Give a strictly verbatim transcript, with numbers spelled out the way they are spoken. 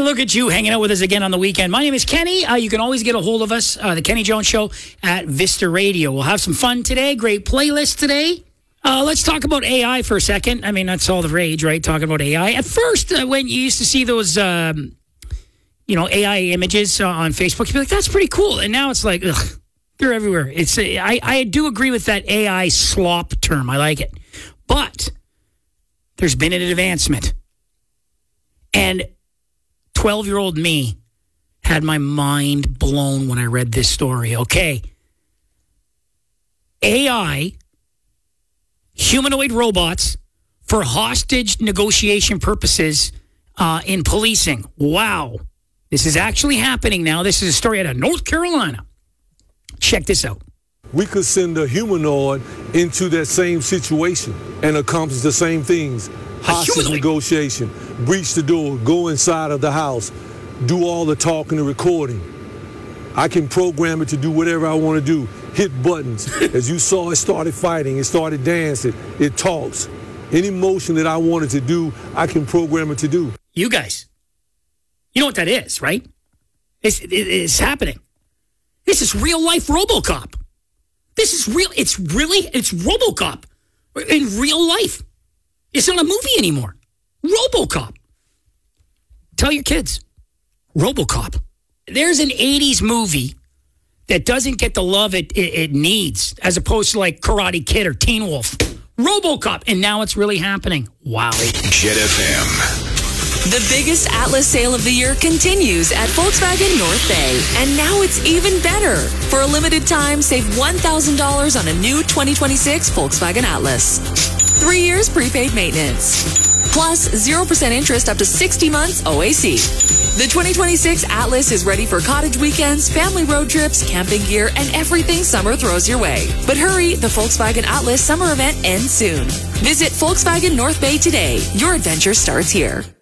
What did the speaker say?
look at you hanging out with us again on the weekend. My name is Kenny. Uh, you can always get a hold of us, uh, the Kenny Jones Show at Vista Radio. We'll have some fun today. Great playlist today. Uh, let's talk about A I for a second. I mean, that's all the rage, right? Talking about A I. At first, uh, when you used to see those, um, you know, A I images uh, on Facebook, you'd be like, that's pretty cool. And now it's like, ugh, they're everywhere. It's uh, I, I do agree with that A I slop term. I like it. But there's been an advancement. And twelve-year-old me had my mind blown when I read this story. Okay. A I, humanoid robots for hostage negotiation purposes uh, in policing. Wow. This is actually happening now. This is a story out of North Carolina. Check this out. We could send a humanoid into that same situation and accomplish the same things. Hostage negotiation, breach the door, go inside of the house, do all the talking and recording. I can program it to do whatever I want to do, hit buttons. As you saw, it started fighting, it started dancing, it talks. Any motion that I wanted to do, I can program it to do. You guys, you know what that is, right? It's, it, it's happening. This is real life RoboCop. This is real. It's really, it's RoboCop in real life. It's not a movie anymore. RoboCop. Tell your kids. RoboCop. There's an eighties movie that doesn't get the love it, it, it needs, as opposed to like Karate Kid or Teen Wolf. RoboCop. And now it's really happening. Wow. Jet F M. The biggest Atlas sale of the year continues at Volkswagen North Bay. And now it's even better. For a limited time, save one thousand dollars on a new twenty twenty-six Volkswagen Atlas. Three years prepaid maintenance. Plus zero percent interest up to sixty months O A C. The twenty twenty-six Atlas is ready for cottage weekends, family road trips, camping gear, and everything summer throws your way. But hurry, the Volkswagen Atlas summer event ends soon. Visit Volkswagen North Bay today. Your adventure starts here.